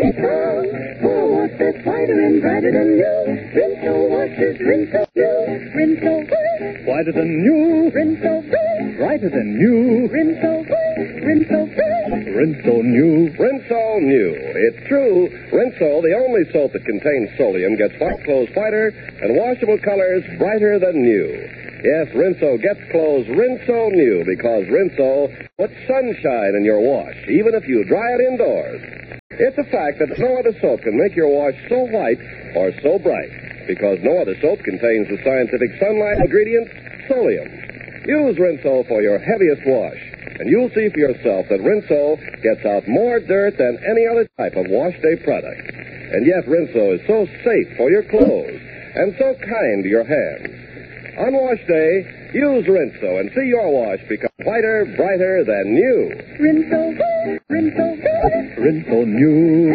For wash that's whiter and brighter than new. Rinso washes, Rinso new. Rinso white. Whiter than new. Rinso white. Brighter than new. Rinso white. Rinso white. Rinso new. Rinso new. It's true. Rinso, the only soap that contains solium, gets white clothes whiter and washable colors brighter than new. Yes, Rinso gets clothes Rinso new because Rinso puts sunshine in your wash, even if you dry it indoors. It's a fact that no other soap can make your wash so white or so bright because no other soap contains the scientific sunlight ingredient, solium. Use Rinso for your heaviest wash, and you'll see for yourself that Rinso gets out more dirt than any other type of wash day product. And yet Rinso is so safe for your clothes and so kind to your hands. On wash day, use Rinso and see your wash become whiter, brighter than new. Rinso white. Rinso white. Rinso new.